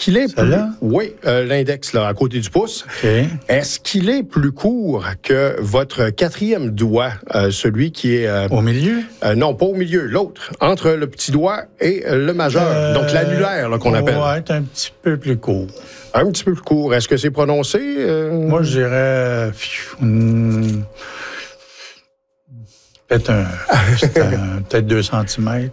qu'il est plus... Celle-là? Oui, l'index, là, à côté du pouce. Okay. Est-ce qu'il est plus court que votre quatrième doigt, celui qui est... Au milieu? Non, pas au milieu, l'autre, entre le petit doigt et le majeur, donc l'annulaire là, qu'on appelle. Oui, un petit peu plus court. Un petit peu plus court. Est-ce que c'est prononcé? Moi, je dirais... peut-être 2 cm.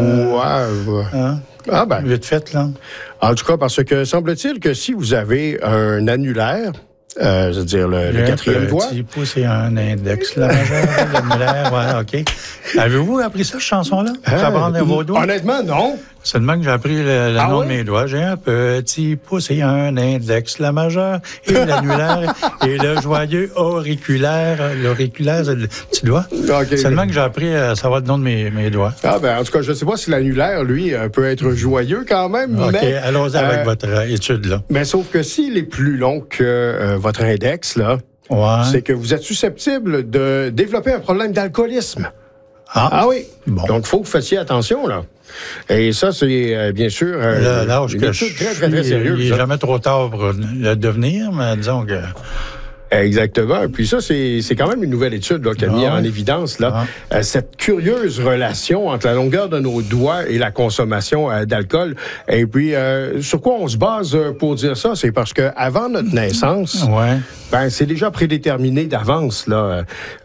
Ouais. Hein? Ah ben. Vite fait, là. En tout cas, parce que semble-t-il que si vous avez un annulaire, c'est-à-dire le quatrième doigt... Un petit pouce et un index, la majeur, l'annulaire, ouais, OK. Avez-vous appris ça, cette chanson-là? Ça prendre vos doigts? Honnêtement, non. C'est de même que j'ai appris le nom de mes doigts. J'ai un petit pouce et un index, la majeure et l'annulaire et le joyeux auriculaire. L'auriculaire, c'est le petit doigt. Okay. C'est de même que j'ai appris à savoir le nom de mes doigts. Ah ben, en tout cas, je ne sais pas si l'annulaire, lui, peut être joyeux quand même. OK, mais, allons-y avec votre étude, là. Mais sauf que s'il est plus long que votre index, là, c'est que vous êtes susceptible de développer un problème d'alcoolisme. Ah oui. Bon. Donc, il faut que vous fassiez attention, là. Et ça, c'est bien sûr l'âge que très sérieux. Il n'est jamais trop tard pour le devenir, mais disons que... Exactement. Puis ça, c'est quand même une nouvelle étude là, qui a mis en évidence là, cette curieuse relation entre la longueur de nos doigts et la consommation d'alcool. Et puis, sur quoi on se base pour dire ça? C'est parce que avant notre naissance, ben, c'est déjà prédéterminé d'avance. Là,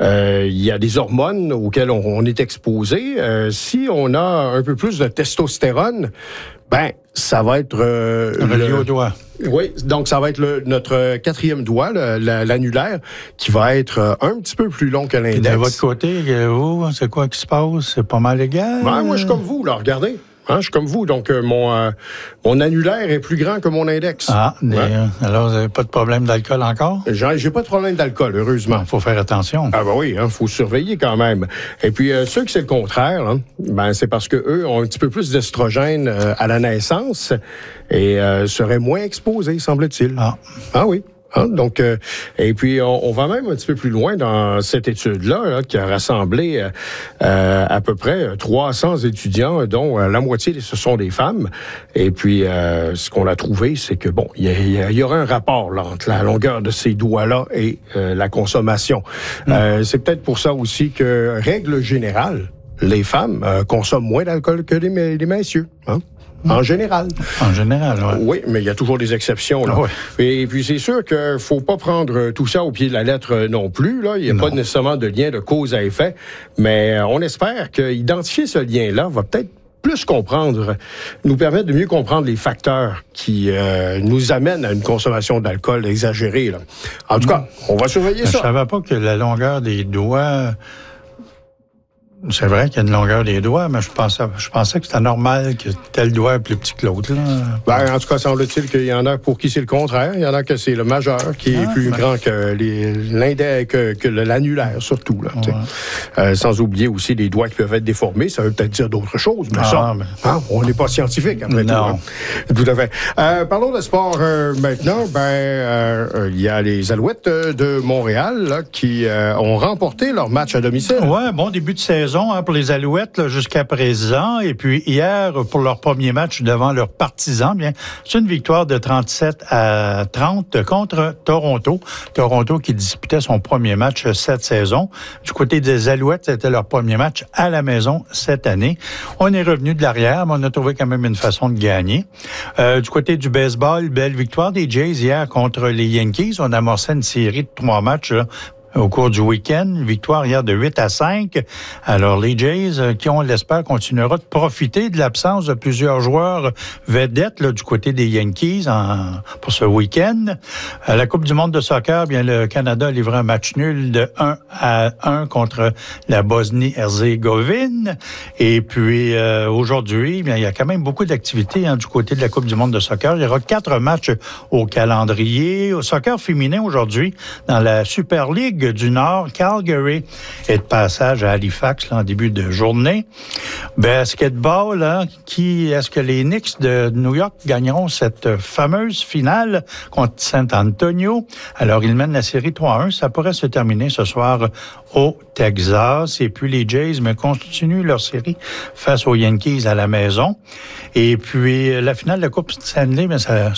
il y a des hormones auxquelles on est exposé. Si on a un peu plus de testostérone, ben, ça va être... relié au doigt. Oui, donc ça va être notre quatrième doigt, l'annulaire, qui va être un petit peu plus long que l'index. De votre côté, vous, c'est quoi qui se passe? C'est pas mal égal? Ben, moi, je suis comme vous, là, regardez. Hein, je suis comme vous, donc mon annulaire est plus grand que mon index. Ah, alors vous n'avez pas de problème d'alcool encore? J'ai pas de problème d'alcool, heureusement. Il faut faire attention. Ah ben oui, faut surveiller quand même. Et puis, ceux qui c'est le contraire, hein, ben, c'est parce qu'eux ont un petit peu plus d'estrogène à la naissance et seraient moins exposés, semble-t-il. Ah oui. Hein, donc, et puis, on va même un petit peu plus loin dans cette étude-là, là, qui a rassemblé à peu près 300 étudiants, dont la moitié, ce sont des femmes. Et puis, ce qu'on a trouvé, c'est que, bon, il y aurait un rapport là, entre la longueur de ces doigts-là et la consommation. C'est peut-être pour ça aussi que, règle générale, les femmes consomment moins d'alcool que les messieurs. Hein? En général. En général, oui. Oui, mais il y a toujours des exceptions. Là. Et puis, c'est sûr qu'il ne faut pas prendre tout ça au pied de la lettre non plus. Là. Il n'y a pas nécessairement de lien de cause à effet. Mais on espère qu'identifier ce lien-là va peut-être plus nous permettre de mieux comprendre les facteurs qui nous amènent à une consommation d'alcool exagérée. Là. En tout cas, on va surveiller ça. Je ne savais pas que la longueur des doigts... C'est vrai qu'il y a une longueur des doigts, mais je pensais que c'était normal que tel doigt est plus petit que l'autre. Ben, en tout cas, semble-t-il qu'il y en a pour qui c'est le contraire. Il y en a que c'est le majeur qui est plus grand que l'index, que l'annulaire, surtout. Là, sans oublier aussi les doigts qui peuvent être déformés. Ça veut peut-être dire d'autres choses, mais on n'est pas scientifique, après tout. Hein? Tout à fait. Parlons de sport maintenant. Il y a les Alouettes de Montréal là, qui ont remporté leur match à domicile. Oui, bon début de saison. Pour les Alouettes là, jusqu'à présent. Et puis hier, pour leur premier match devant leurs partisans, bien, c'est une victoire de 37-30 contre Toronto. Toronto qui disputait son premier match cette saison. Du côté des Alouettes, c'était leur premier match à la maison cette année. On est revenu de l'arrière, mais on a trouvé quand même une façon de gagner. Du côté du baseball, belle victoire des Jays hier contre les Yankees. On a amorcé une série de 3 matchs là, au cours du week-end, victoire hier de 8-5. Alors, les Jays, qui on l'espère, continuera de profiter de l'absence de plusieurs joueurs vedettes là, du côté des Yankees pour ce week-end. À la Coupe du monde de soccer, bien le Canada a livré un match nul de 1-1 contre la Bosnie-Herzégovine. Et puis, aujourd'hui, bien, il y a quand même beaucoup d'activités du côté de la Coupe du monde de soccer. Il y aura 4 matchs au calendrier. Au soccer féminin aujourd'hui, dans la Super League du Nord, Calgary est de passage à Halifax là, en début de journée. Basketball, est-ce que les Knicks de New York gagneront cette fameuse finale contre San Antonio? Alors, ils mènent la série 3-1. Ça pourrait se terminer ce soir au Texas. Et puis, les Jays continuent leur série face aux Yankees à la maison. Et puis, la finale de la Coupe Stanley, ça